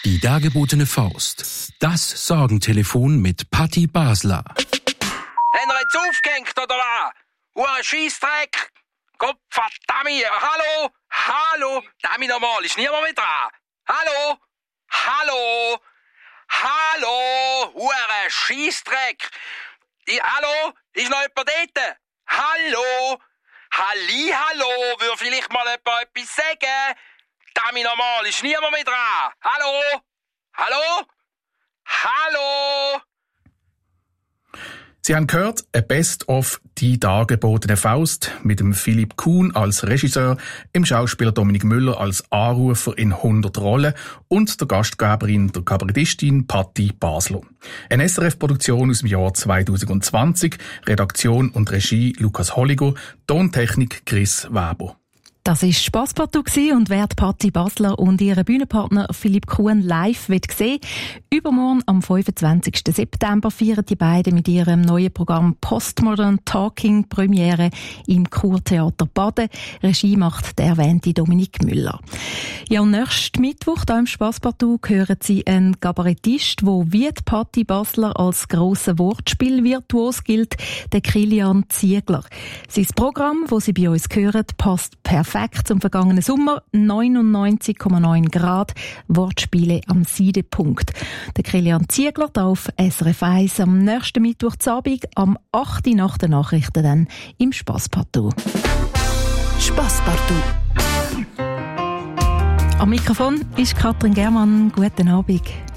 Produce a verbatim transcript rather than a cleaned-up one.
Die dargebotene Faust. Das Sorgentelefon mit Patti Basler. Haben wir jetzt aufgehängt, oder was? Hure Scheissdreck! Gott verdammt! Hallo? Hallo? Damit nochmal, ist niemand mehr dran? Hallo? Hallo? Hallo? Hure Scheissdreck! I, hallo? Ist noch jemand dort? Hallo? Halli, hallo? Würde vielleicht mal jemand etwas sagen? Damit nochmal, ist niemand mehr dran? Hallo? Hallo? Hallo? Sie haben gehört, ein Best-of «Die dargebotene Faust» mit dem Philipp Kuhn als Regisseur, im Schauspieler Dominik Müller als Anrufer in hundert Rollen und der Gastgeberin, der Kabarettistin Patti Basler. Eine S R F-Produktion aus dem Jahr zwanzig zwanzig, Redaktion und Regie Lukas Holliger, Tontechnik Chris Weber. Das war Spasspartout und wer Patti Basler und ihren Bühnenpartner Philipp Kuhn live sehen will, übermorgen am fünfundzwanzigsten September feiern die beiden mit ihrem neuen Programm Postmodern Talking Premiere im Kurtheater Baden. Regie macht der erwähnte Dominik Müller. Ja, und nächsten Mittwoch hier im Spasspartout hören Sie einen Kabarettist, der wie die Patti Basler als grosser Wortspielvirtuos gilt, der Kilian Ziegler. Sein Programm, das Sie bei uns hören, passt perfekt zum vergangenen Sommer. neunundneunzig Komma neun Grad, Wortspiele am Seidepunkt. Der Kilian Ziegler da auf S R F eins am nächsten Mittwoch zu Abend, am achten nach den Nachrichten dann im Spasspartout. Spasspartout. Am Mikrofon ist Katrin Germann. Guten Abend.